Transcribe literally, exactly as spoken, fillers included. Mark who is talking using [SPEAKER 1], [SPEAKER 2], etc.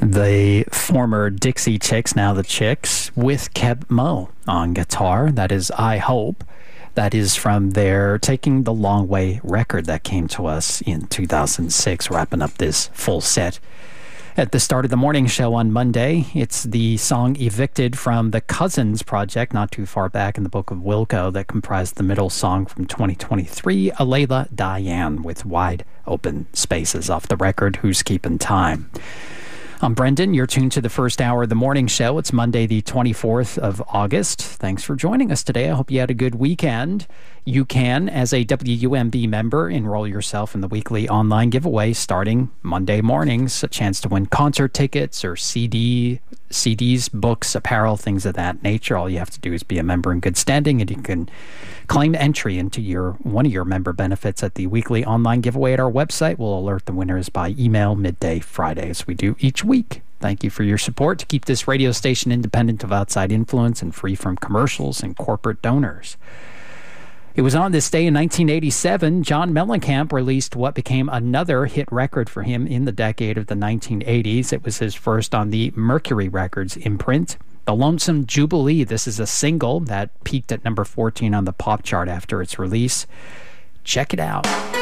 [SPEAKER 1] The former Dixie Chicks, now the Chicks, with Keb Mo on guitar. That is I Hope. That is from their Taking the Long Way record that came to us in two thousand six, wrapping up this full set. At the start of the morning show on Monday, it's the song Evicted from the Cousins project, not too far back in the Book of Wilco, that comprised the middle song from twenty twenty-three, Alayla Diane, with Wide Open Spaces off the record, Who's Keeping Time. I'm Brendan. You're tuned to the first hour of the morning show. It's Monday, the twenty-fourth of August. Thanks for joining us today. I hope you had a good weekend. You can, as a W U M B member, enroll yourself in the weekly online giveaway starting Monday mornings. A chance to win concert tickets or C D, C Ds, books, apparel, things of that nature. All you have to do is be a member in good standing, and you can claim entry into your one of your member benefits at the weekly online giveaway at our website. We'll alert the winners by email midday Friday, as we do each week. Thank you for your support to keep this radio station independent of outside influence and free from commercials and corporate donors. It was on this day in nineteen eighty-seven, John Mellencamp released what became another hit record for him in the decade of the nineteen eighties. It was his first on the Mercury Records imprint. The Lonesome Jubilee. This is a single that peaked at number fourteen on the pop chart after its release. Check it out.